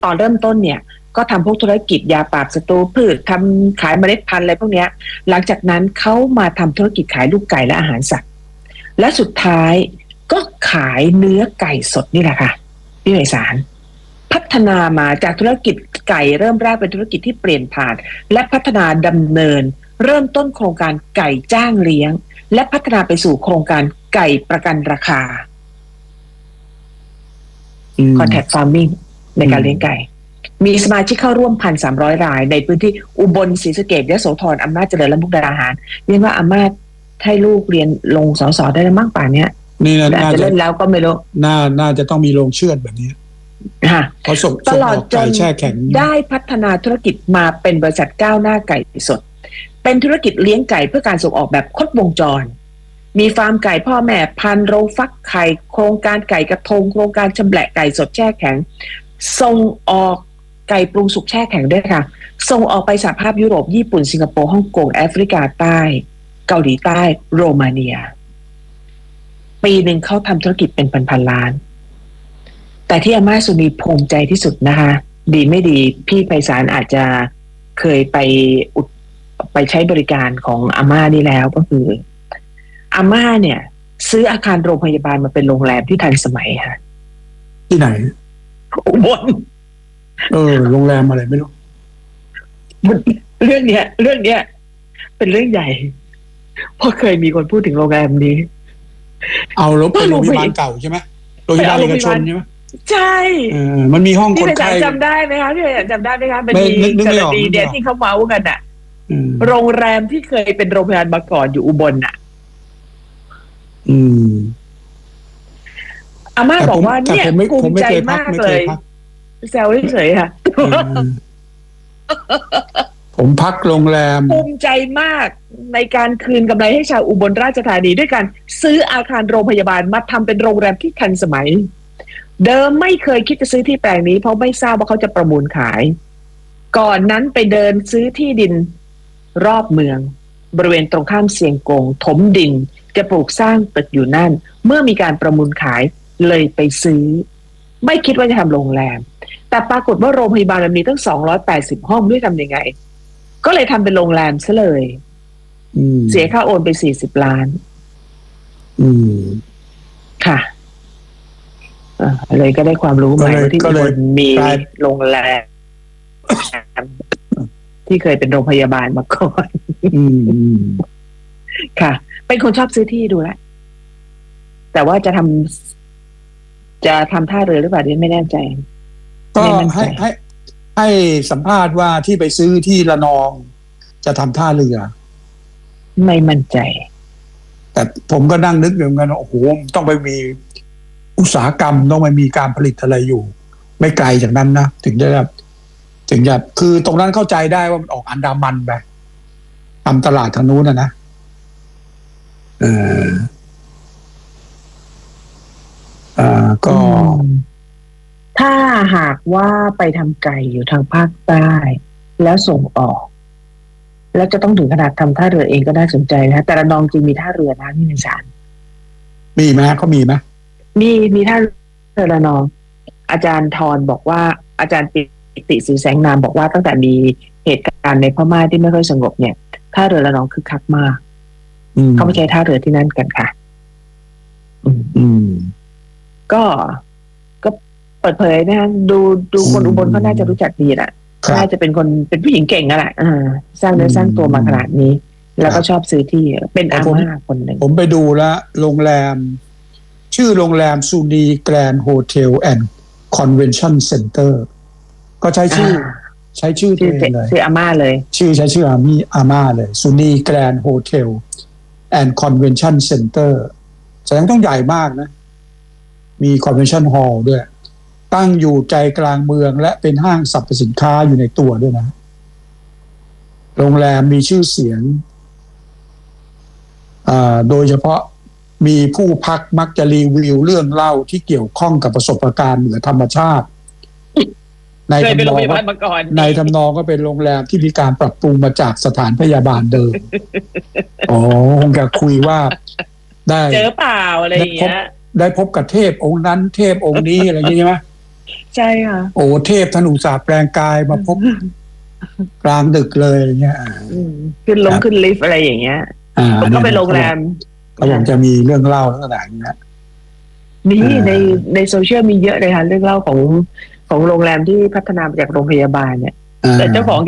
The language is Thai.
ตอนเริ่มต้นเนี่ยก็ทำพวกธุรกิจยาปราบศัตรูพืชทำขายเมล็ดพันธุ์อะไรพวกเนี้ยหลังจากนั้นเขามาทำธุรกิจขายลูกไก่และอาหารสัตว์และสุดท้ายก็ขายเนื้อไก่สดนี่แหละค่ะพี่ไพศาลพัฒนามาจากธุรกิจไก่เริ่มแรกเป็นธุรกิจที่เปลี่ยนผ่านและพัฒนาดำเนินเริ่มต้นโครงการไก่จ้างเลี้ยงและพัฒนาไปสู่โครงการไก่ประกันราคา Contact Farming ในการเลี้ยงไก่มีสมาชิกเข้าร่วม 1,300 รายในพื้นที่อุบลศรีสะเกษยโสธรอำนาจเจริญและมุกดาหารเรียกว่าอาม่าให้ลูกเรียนลงสสได้แล้วมั้งป่านเนี้ยนี่น่าจะเล่นแล้วก็ไม่รู้น่าจะต้องมีโรงเชือดแบบนี้เขาส่งตลอดจนแช่แข็งได้พัฒนาธุรกิจมาเป็นบริษัทก้าวหน้าไก่สดเป็นธุรกิจเลี้ยงไก่เพื่อการส่งออกแบบครบวงจรมีฟาร์มไก่พ่อแม่พันธุ์โรงฟักไข่โครงการไก่กระทงโครงการชำแหละไก่สดแช่แข็งส่งออกไก่ปรุงสุกแช่แข็งด้วยค่ะส่งออกไปสหภาพยุโรปญี่ปุ่นสิงคโปร์ฮ่องกงแอฟริกาใต้เกาหลีใต้โรมาเนียปีหนึ่งเขาทำธุรกิจเป็นพันล้านแต่ที่อาม่าสุนีภูมิใจที่สุดนะคะดีไม่ดีพี่ไพศาลอาจจะเคยไปใช้บริการของอาม่านี่แล้วก็คืออาม่าเนี่ยซื้ออาคารโรงพยาบาลมาเป็นโรงแรมที่ทันสมัยค่ะที่ไหนอุบลโรงแรมอะไรไม่รู้เรื่องเนี้ยเป็นเรื่องใหญ่เพราะเคยมีคนพูดถึงโรงแรมนี้เอาแล้วเป็นโรงพยาบาลเก่าใช่ไหมโรงพยาบาลเอกชนใช่ไหมใช่มันมีห้องคนไข้จำได้ไหมคะพี่จำได้ไหมคะมันมีกรณีเดียวที่เขาเมาส์กันอ่ะโรงแรมที่เคยเป็นโรงพยาบาลมาก่อนอยู่อุบลน่ะอาม่าบอกว่าเนี่ยภูมิใจมากเลยแซวเฉยๆค่ะผมพักโรงแรมภูมิใจมากในการคืนกำไรให้ชาวอุบลราชธานีด้วยการซื้ออาคารโรงพยาบาลมาทำเป็นโรงแรมที่ทันสมัยเดิมไม่เคยคิดจะซื้อที่แปลงนี้เพราะไม่ทราบว่าเขาจะประมูลขายก่อนนั้นไปเดินซื้อที่ดินรอบเมืองบริเวณตรงข้ามเซียงกงถมดินจะปลูกสร้างตึกอยู่นั่นเมื่อมีการประมูลขายเลยไปซื้อไม่คิดว่าจะทำโรงแรมแต่ปรากฏว่าโรงพยาบาลมันมีตั้ง280ห้องด้วยทำยังไงก็เลยทำเป็นโรงแรมซะเลยเสียค่าโอนไป40 ล้านค่ะเลยก็ได้ความรู้ใหม่ว่าที่มีโรงแรมที่เคยเป็นโรงพยาบาลมาก่อนค่ะเป็นคนชอบซื้อที่ดูแลแต่ว่าจะทำท่าเรือหรือเปล่าดิไม่แน่ใจก็ให้สัมภาษณ์ว่าที่ไปซื้อที่ระนองจะทำท่าเรือไม่มั่นใจแต่ผมก็นั่งนึกอยู่เหมือนกันโอ้โหต้องไปมีอุตสาหกรรมต้องไปมีการผลิตอะไรอยู่ไม่ไกลจากนั้นนะถึงจะคือตรงนั้นเข้าใจได้ว่ามันออกอันดามันไปทำตลาดทางนู้นนะก็ถ้าหากว่าไปทำไก่อยู่ทางภาคใต้แล้วส่งออกแล้วจะต้องถึงขนาดทำท่าเรือเองก็น่าสนใจนะแต่ระนองจริงมีท่าเรือนะที่ในศาลมีไหมเขามีไหมมีท่าเรือระนองอาจารย์ทรบอกว่าอาจารย์ปิติศรีแสงนามบอกว่าตั้งแต่มีเหตุการณ์ในพม่าที่ไม่ค่อยสงบเนี่ยท่าเรือระนองคึกคักมากเขาไม่ใช้ท่าเรือที่นั่นกันค่ะก็เปิดเผยนะดูคนอุบลเขาน่าจะรู้จักดีแหละน่าจะเป็นคนเป็นผู้หญิงเก่งนั่นแหละสร้างเนื้อสร้างตัวมาขนาดนี้แล้วก็ชอบซื้อที่เป็นอาม่าคนหนึ่งผมไปดูแล้วโรงแรมชื่อโรงแรมซูนีแกรนด์โฮเทลแอนด์คอนเวนชั่นเซ็นเตอร์ก็ใช้ชื่อตัวเองเลยชื่ออาม่าเลยใช้ชื่ออาม่าเลยซูนีแกรนด์โฮเทลแอนด์คอนเวนชั่นเซ็นเตอร์แสดงต้องใหญ่มากนะมีคอนเวนชั่นฮอลล์ด้วยตั้งอยู่ใจกลางเมืองและเป็นห้างสรรพสินค้าอยู่ในตัวด้วยนะโรงแรมมีชื่อเสียงโดยเฉพาะมีผู้พักมักจะรีวิวเรื่องเล่าที่เกี่ยวข้องกับประสบการณ์เหนือธรรมชาติในทำนองก็เป็นโรงแรมที่มีการปรับปรุงมาจากสถานพยาบาลเดิมคงจะคุยว่าได้เจอเปล่าอะไรอย่างเงี้ยได้พบกับเทพองค์นั้นเทพองค์นี้อะไรอย่างเงี้ยใช่ไหมใช่ค่ะโอ้เทพท่านอุตส่าห์แปลงกายมาพบกลางดึกเลยอย่างเงี้ยขึ้นลครับงขึ้นลิฟต์อะไรอย่างเงี้ยอันก็นี้ไปโรงแรมเขาบอกจะมีเรื่องเล่าลักษณะอย่างเงี้ยมีอ่าในโซเชียลมีเยอะเลยค่ะเรื่องเล่าของโรงแรมที่พัฒนามาจากโรงพยาบาลเนี่ย แต่เจ้าของ